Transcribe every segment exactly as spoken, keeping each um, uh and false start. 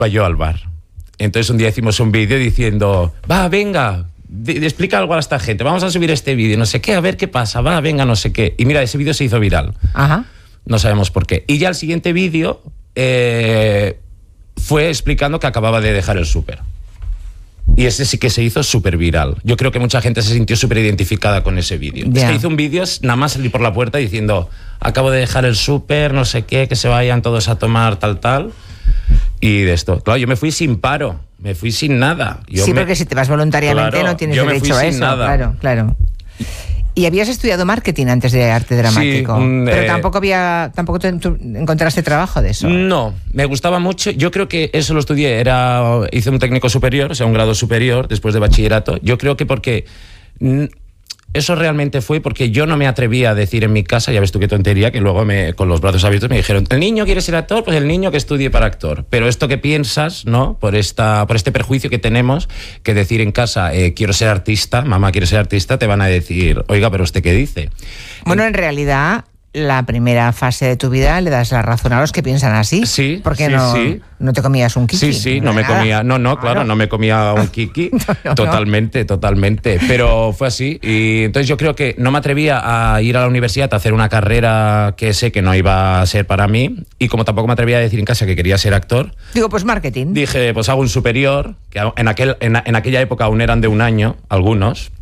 para yo al bar. Entonces un día hicimos un vídeo diciendo, va, venga, de, de explica algo a esta gente, vamos a subir este vídeo, no sé qué, a ver qué pasa, va, venga, no sé qué. Y mira, ese vídeo se hizo viral. Ajá. No sabemos por qué. Y ya el siguiente vídeo eh, fue explicando que acababa de dejar el súper. Y ese sí que se hizo súper viral. Yo creo que mucha gente se sintió súper identificada con ese vídeo. Yeah. Es que hizo un vídeo, nada más salir por la puerta diciendo, acabo de dejar el súper, no sé qué, que se vayan todos a tomar tal, tal. Y de esto, claro, yo me fui sin paro, me fui sin nada. Yo sí, me... porque si te vas voluntariamente claro, no tienes yo me derecho fui a sin eso. Nada. Claro, claro. Y habías estudiado marketing antes de arte dramático, sí, mm, pero eh, tampoco había, tampoco te, tú encontraste trabajo de eso. No, me gustaba mucho. Yo creo que eso lo estudié, era hice un técnico superior, o sea, un grado superior después de bachillerato. Yo creo que porque mm, eso realmente fue porque yo no me atrevía a decir en mi casa, ya ves tú qué tontería, que luego me, con los brazos abiertos me dijeron, ¿el niño quiere ser actor? Pues el niño que estudie para actor. Pero esto que piensas, ¿no? Por esta, por este perjuicio que tenemos, que decir en casa, eh, quiero ser artista, mamá quiere ser artista, te van a decir, oiga, pero ¿usted qué dice? Bueno, en realidad, la primera fase de tu vida le das la razón a los que piensan así. Sí, porque sí, no, sí. no te comías un kiki. Sí, sí, no me nada. comía, no, no, claro, Claro. no me comía un kiki, No, no, totalmente, totalmente, pero fue así. Y entonces yo creo que no me atrevía a ir a la universidad a hacer una carrera que sé que no iba a ser para mí, y como tampoco me atrevía a decir en casa que quería ser actor, Digo, pues marketing. dije, pues hago un superior, que en, aquel, en, en aquella época aún eran de un año, algunos,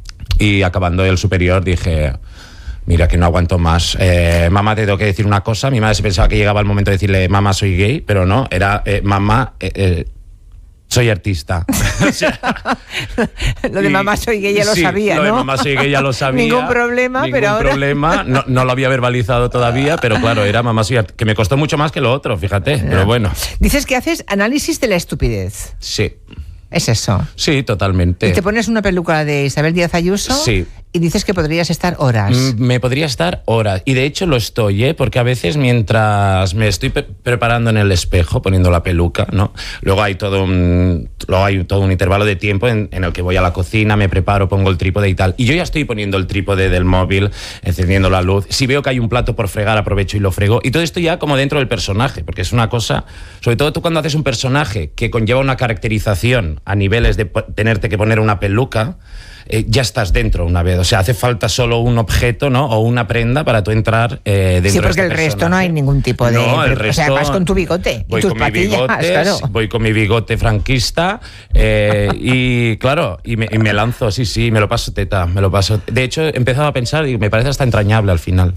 y acabando el superior dije... Mira, que no aguanto más. Eh, mamá, te tengo que decir una cosa. Mi madre se pensaba que llegaba el momento de decirle, mamá, soy gay, pero no, era, eh, mamá, eh, eh, soy artista. O sea, Lo de y- mamá soy gay ya lo sí, sabía, lo ¿no? de mamá soy gay ya lo sabía. Ningún problema, Ningún pero ahora... problema. No, no lo había verbalizado todavía, pero claro, era mamá soy artista. Que me costó mucho más que lo otro, fíjate. Pero bueno, Dices que haces análisis de la estupidez. sí. Es eso. Sí, totalmente. Y te pones una peluca de Isabel Díaz Ayuso Sí. y dices que podrías estar horas. Mm, Me podría estar horas. Y de hecho lo estoy, ¿eh? Porque a veces mientras me estoy pe- preparando en el espejo, poniendo la peluca, ¿no? Luego hay todo un, luego hay todo un intervalo de tiempo en, en el que voy a la cocina, me preparo, pongo el trípode y tal. Y yo ya estoy poniendo el trípode del móvil, encendiendo la luz. Si veo que hay un plato por fregar, aprovecho y lo frego. Y todo esto ya como dentro del personaje, porque es una cosa... Sobre todo tú cuando haces un personaje que conlleva una caracterización a niveles de po- tenerte que poner una peluca... Eh, ya estás dentro una vez, o sea, hace falta solo un objeto, ¿no? O una prenda para tú entrar eh, dentro Sí, porque de el este resto no personaje. hay ningún tipo de... No, el o resto, sea, vas con tu bigote voy y tus con mi patillas, bigote, claro. voy con mi bigote franquista eh, y claro, y me, y me lanzo, sí, sí, me lo paso teta, me lo paso. De hecho, he empezado a pensar y me parece hasta entrañable al final.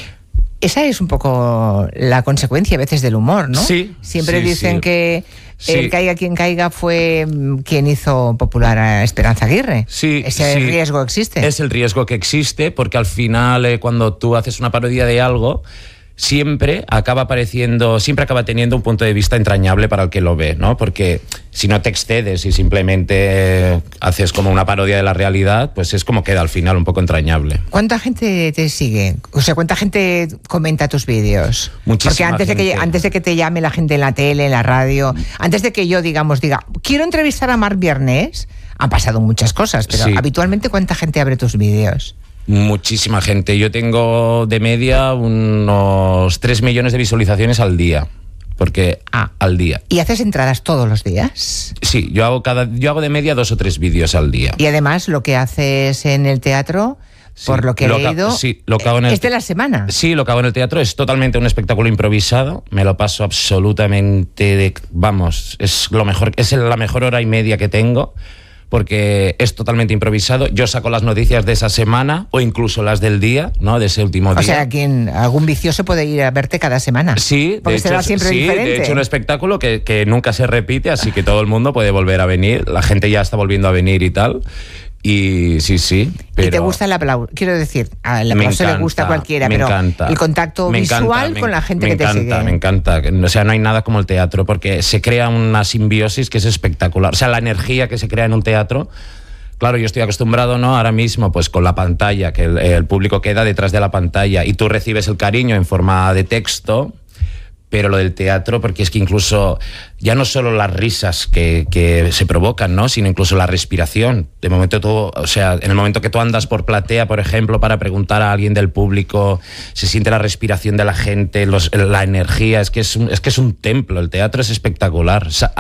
Esa es un poco la consecuencia a veces del humor, ¿no? Sí, Siempre sí, dicen sí. que Sí. el caiga quien caiga fue mm, quien hizo popular a Esperanza Aguirre. Sí, Ese sí. riesgo existe. Es el riesgo que existe porque al final eh, cuando tú haces una parodia de algo siempre acaba apareciendo, siempre acaba teniendo un punto de vista entrañable para el que lo ve, ¿no? Porque si no te excedes y simplemente eh, haces como una parodia de la realidad, pues es como queda al final un poco entrañable. ¿Cuánta gente te sigue? O sea, ¿cuánta gente comenta tus vídeos? Muchísima Porque antes de, que, gente. antes de que te llame la gente en la tele, en la radio, antes de que yo, digamos, diga, quiero entrevistar a Marc Viernes, han pasado muchas cosas, pero Sí. habitualmente, ¿cuánta gente abre tus vídeos? Muchísima gente. Yo tengo de media unos tres millones de visualizaciones al día. Porque, ah, al día. ¿Y haces entradas todos los días? Sí, yo hago, cada, yo hago de media dos o tres vídeos al día. Y además, lo que haces en el teatro, Sí, por lo que he lo que- leído, sí, lo que hago en el- es de la semana. Sí, lo que hago en el teatro es totalmente un espectáculo improvisado. Me lo paso absolutamente de... Vamos, es, lo mejor, es la mejor hora y media que tengo porque es totalmente improvisado. Yo saco las noticias de esa semana o incluso las del día, ¿no? De ese último O día. sea, quien, algún vicioso puede ir a verte cada semana. Sí, porque de hecho, será siempre sí, diferente. de hecho un espectáculo que, que nunca se repite, así que todo el mundo puede volver a venir. La gente ya está volviendo a venir y tal. Y sí, sí. Pero Y te gusta el aplauso. Quiero decir, al me aplauso le encanta, gusta a cualquiera, me pero encanta. el contacto Me visual encanta, me- con la gente me que encanta, te sigue. Me encanta, o sea, no hay nada como el teatro, porque se crea una simbiosis que es espectacular. O sea, la energía que se crea en un teatro. Claro, yo estoy acostumbrado, ¿no? Ahora mismo, pues con la pantalla, que el, el público queda detrás de la pantalla y tú recibes el cariño en forma de texto, pero lo del teatro, porque es que incluso ya no solo las risas que, que se provocan, ¿no? Sino incluso la respiración. De momento tú, o sea, en el momento que tú andas por platea, por ejemplo, para preguntar a alguien del público, se siente la respiración de la gente, los, la energía, es que es un, es que es un templo, el teatro es espectacular. O sea,